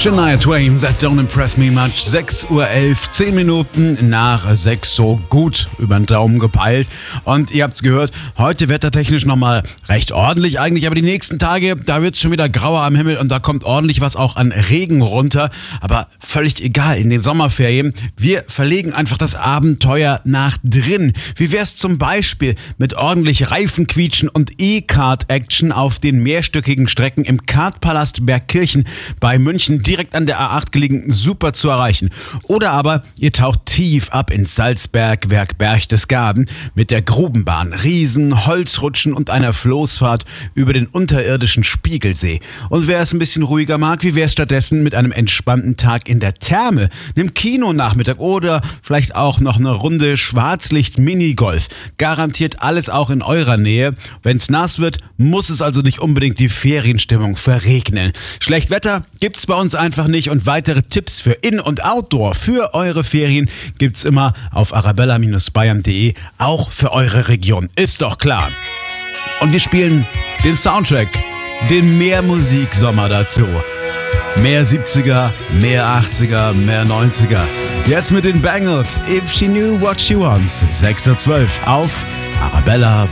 Shania Twain, That Don't Impress Me Much. 6:11 Uhr, 10 Minuten nach 6, so gut über den Daumen gepeilt. Und ihr habt's gehört, heute wettertechnisch nochmal recht ordentlich eigentlich, aber die nächsten Tage, da wird's schon wieder grauer am Himmel und da kommt ordentlich was auch an Regen runter. Aber völlig egal, in den Sommerferien, wir verlegen einfach das Abenteuer nach drin. Wie wär's zum Beispiel mit ordentlich Reifenquietschen und E-Kart-Action auf den mehrstöckigen Strecken im Kartpalast Bergkirchen bei München, direkt an der A8 gelegen, super zu erreichen. Oder aber ihr taucht tief ab ins Salzbergwerk Berchtesgaden mit der Grubenbahn, Riesen, Holzrutschen und einer Floßfahrt über den unterirdischen Spiegelsee. Und wer es ein bisschen ruhiger mag, wie wäre es stattdessen mit einem entspannten Tag in der Therme, einem Kinonachmittag oder vielleicht auch noch eine Runde Schwarzlicht-Minigolf. Garantiert alles auch in eurer Nähe. Wenn es nass wird, muss es also nicht unbedingt die Ferienstimmung verregnen. Schlecht Wetter gibt's bei uns einfach nicht und weitere Tipps für In- und Outdoor für eure Ferien gibt's immer auf arabella-bayern.de, auch für eure Region. Ist doch klar. Und wir spielen den Soundtrack, den Mehrmusik-Sommer dazu. Mehr 70er, mehr 80er, mehr 90er. Jetzt mit den Bangles, If She Knew What She Wants. 6:12 Uhr auf Arabella